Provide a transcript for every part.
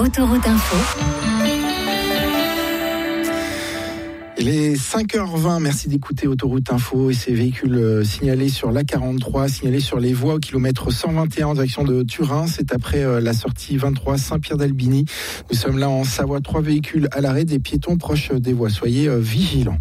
Autoroute Info. Il est 5h20, merci d'écouter Autoroute Info et ces véhicules signalés sur l'A43, signalés sur les voies au kilomètre 121 en direction de Turin. C'est après la sortie 23 Saint-Pierre-d'Albini. Nous sommes là en Savoie, 3 véhicules à l'arrêt, des piétons proches des voies. Soyez vigilants.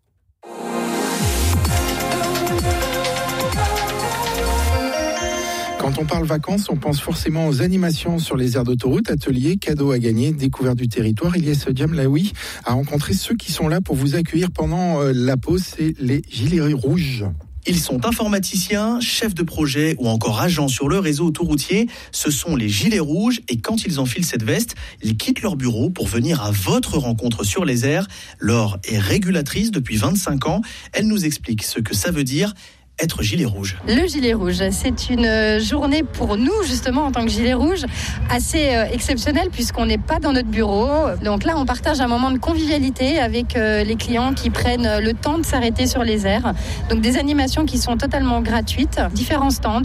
Quand on parle vacances, on pense forcément aux animations sur les aires d'autoroute, ateliers, cadeaux à gagner, découverte du territoire. Ilyes Diamlaoui a rencontré ceux qui sont là pour vous accueillir pendant la pause, c'est les Gilets rouges. Ils sont informaticiens, chefs de projet ou encore agents sur le réseau autoroutier. Ce sont les Gilets rouges et quand ils enfilent cette veste, ils quittent leur bureau pour venir à votre rencontre sur les aires. Laure est régulatrice depuis 25 ans. Elle nous explique ce que ça veut dire être gilet rouge. Le gilet rouge, c'est une journée pour nous justement en tant que gilet rouge assez exceptionnelle puisqu'on n'est pas dans notre bureau. Donc là, on partage un moment de convivialité avec les clients qui prennent le temps de s'arrêter sur les aires. Donc des animations qui sont totalement gratuites. Différents stands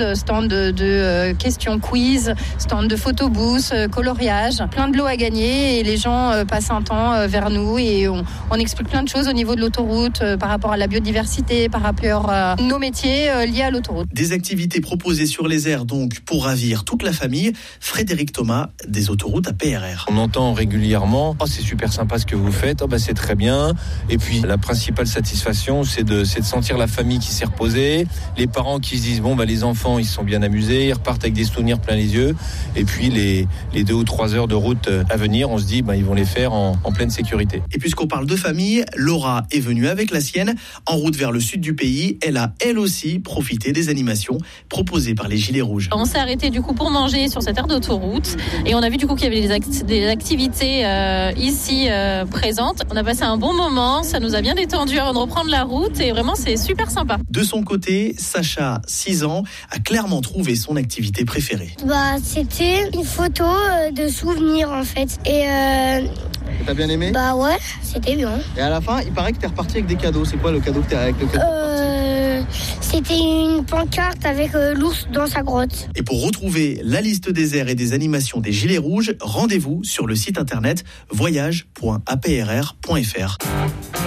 de questions quiz, stands de photobooths, coloriage, plein de lots à gagner et les gens passent un temps vers nous et on explique plein de choses au niveau de l'autoroute par rapport à la biodiversité, par rapport à nos métiers liés à l'autoroute. Des activités proposées sur les aires donc pour ravir toute la famille. Frédéric Thomas des autoroutes à PRR. On entend régulièrement « Oh, c'est super sympa ce que vous faites, oh, bah, c'est très bien ». Et puis la principale satisfaction, c'est de sentir la famille qui s'est reposée, les parents qui se disent « Bon, bah, les enfants, ils se sont bien amusés, ils repartent avec des souvenirs plein les yeux ». Et puis les 2 ou 3 heures de route à venir, on se dit bah, ils vont les faire en pleine sécurité. Et puisqu'on parle de famille, Laura est venue avec la sienne en route vers le sud du pays. Elle a elle aussi profité des animations proposées par les Gilets rouges. On s'est arrêté du coup pour manger sur cette aire d'autoroute et on a vu du coup qu'il y avait des activités ici présentes. On a passé un bon moment, ça nous a bien détendu avant de reprendre la route et vraiment c'est super sympa. De son côté, Sacha, 6 ans, a clairement trouvé son activité préférée. C'était une photo de souvenir en fait et t'as bien aimé ? Bah ouais, c'était bien. Et à la fin, il paraît que t'es reparti avec des cadeaux. C'est quoi le cadeau que t'es avec le cadeau C'était une pancarte avec l'ours dans sa grotte. Et pour retrouver la liste des aires et des animations des Gilets rouges, rendez-vous sur le site internet voyage.aprr.fr.